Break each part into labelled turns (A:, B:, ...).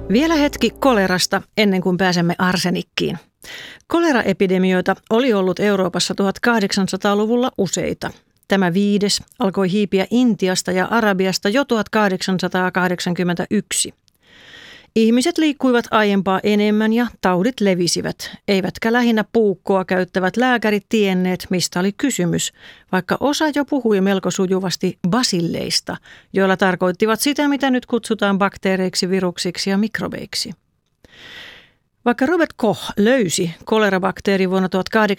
A: Vielä hetki kolerasta ennen kuin pääsemme arsenikkiin. Koleraepidemioita oli ollut Euroopassa 1800-luvulla useita. Tämä 5. alkoi hiipiä Intiasta ja Arabiasta jo 1881. Ihmiset liikkuivat aiempaa enemmän ja taudit levisivät, eivätkä lähinnä puukkoa käyttävät lääkärit tienneet, mistä oli kysymys, vaikka osa jo puhui melko sujuvasti basilleista, joilla tarkoittivat sitä, mitä nyt kutsutaan bakteereiksi, viruksiksi ja mikrobeiksi. Vaikka Robert Koch löysi kolerabakteeri vuonna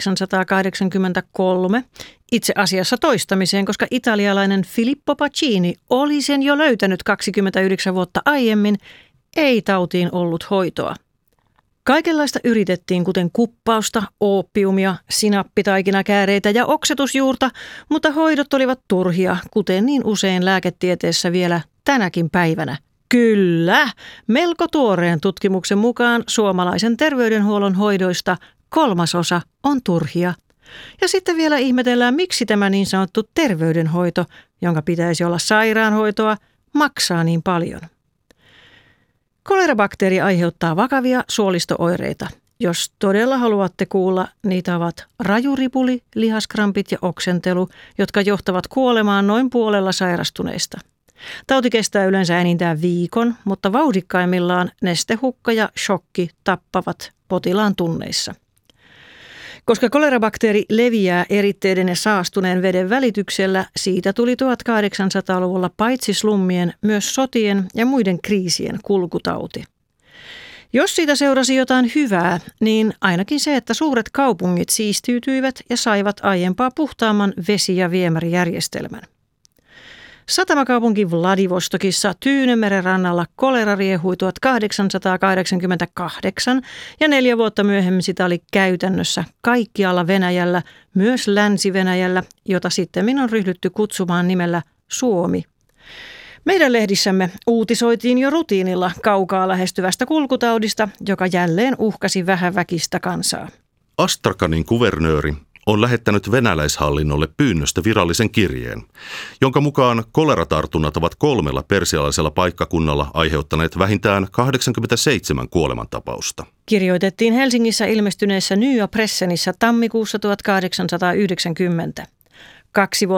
A: 1883, itse asiassa toistamiseen, koska italialainen Filippo Pacini oli sen jo löytänyt 29 vuotta aiemmin, ei tautiin ollut hoitoa. Kaikenlaista yritettiin, kuten kuppausta, oopiumia, sinappitaikinakääreitä ja oksetusjuurta, mutta hoidot olivat turhia, kuten niin usein lääketieteessä vielä tänäkin päivänä. Kyllä, melko tuoreen tutkimuksen mukaan suomalaisen terveydenhuollon hoidoista 1/3 on turhia. Ja sitten vielä ihmetellään, miksi tämä niin sanottu terveydenhoito, jonka pitäisi olla sairaanhoitoa, maksaa niin paljon. Kolerabakteeri aiheuttaa vakavia suolistooireita. Jos todella haluatte kuulla, niitä ovat rajuripuli, lihaskrampit ja oksentelu, jotka johtavat kuolemaan noin puolella sairastuneista. Tauti kestää yleensä enintään viikon, mutta vauhdikkaimmillaan nestehukka ja shokki tappavat potilaan tunneissa. Koska kolerabakteeri leviää eritteiden ja saastuneen veden välityksellä, siitä tuli 1800-luvulla paitsi slummien, myös sotien ja muiden kriisien kulkutauti. Jos siitä seurasi jotain hyvää, niin ainakin se, että suuret kaupungit siistiytyivät ja saivat aiempaa puhtaamman vesi- ja viemärijärjestelmän. Satamakaupunki Vladivostokissa Tyynemeren rannalla kolera riehui 1888 ja 4 vuotta myöhemmin sitä oli käytännössä kaikkialla Venäjällä, myös Länsi-Venäjällä, jota sittemmin on ryhdytty kutsumaan nimellä Suomi. Meidän lehdissämme uutisoitiin jo rutiinilla kaukaa lähestyvästä kulkutaudista, joka jälleen uhkasi vähäväkistä kansaa.
B: Astrakanin kuvernööri on lähettänyt venäläishallinnolle pyynnöstä virallisen kirjeen, jonka mukaan koleratartunnat ovat 3 persialaisella paikkakunnalla aiheuttaneet vähintään 87 kuolemantapausta.
A: Kirjoitettiin Helsingissä ilmestyneessä Nya Pressenissä tammikuussa 1890. 2 vuotta